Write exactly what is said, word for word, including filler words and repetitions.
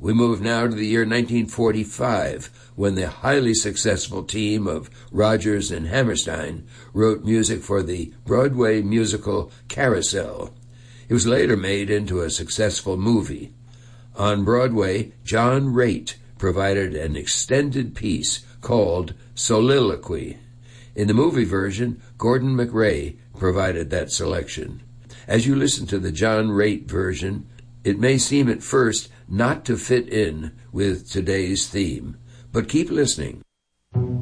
We move now to the year nineteen forty-five, when the highly successful team of Rodgers and Hammerstein wrote music for the Broadway musical Carousel. It was later made into a successful movie. On Broadway, John Raitt provided an extended piece called Soliloquy. In the movie version, Gordon MacRae provided that selection. As you listen to the John Raitt version, it may seem at first not to fit in with today's theme, but keep listening.